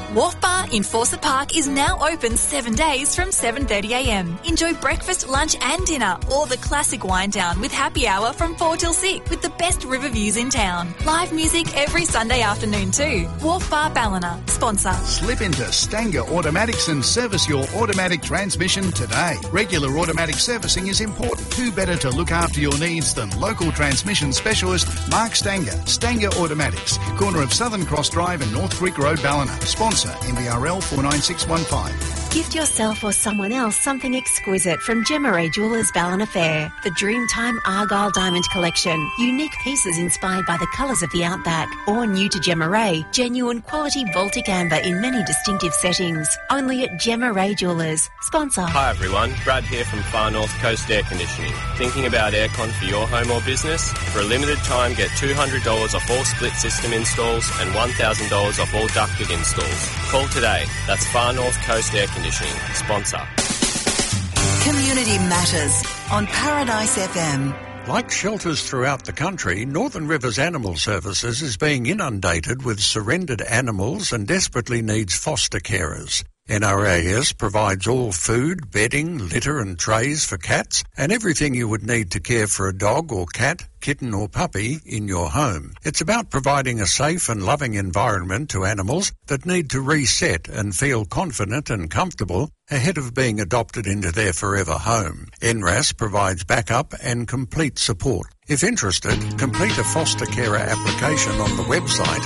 Wharf Bar in Fawcett Park is now open 7 days from 7:30am. Enjoy breakfast, lunch and dinner, or the classic wind down with happy hour from 4 till 6 with the best river views in town. Live music every Sunday afternoon too. Wharf Bar Ballina, sponsor. Slip into Stanger Automatics and service your automatic transmission today. Regular automatic servicing is important. Who better to look after your needs than local transmission specialist Mark Stanger. Stanger Automatics, corner of Southern Cross Drive and North Creek Road, Ballina. Sponsor MBRL 49615. Gift yourself or someone else something exquisite from Gemma Ray Jewelers Ballina Fair. The Dreamtime Argyle Diamond Collection. Unique pieces inspired by the colours of the outback. Or new to Gemma Ray, genuine quality Baltic amber in many distinctive settings. Only at Gemma Ray Jewelers. Sponsor. Hi everyone, Brad here from Far North Coast Air Conditioning. Thinking about aircon for your home or business? For a limited time, get $200 off all split system installs and $1,000 off all ducted installs. Call today. That's Far North Coast Air Conditioning. Sponsor. Community Matters on Paradise FM. Like shelters throughout the country, Northern Rivers Animal Services is being inundated with surrendered animals and desperately needs foster carers. NRAS provides all food, bedding, litter and trays for cats and everything you would need to care for a dog or cat, kitten or puppy in your home. It's about providing a safe and loving environment to animals that need to reset and feel confident and comfortable ahead of being adopted into their forever home. NRAS provides backup and complete support. If interested, complete a foster carer application on the website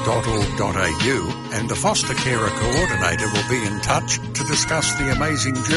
nras.org.au and the foster carer coordinator will be in touch to discuss the amazing journey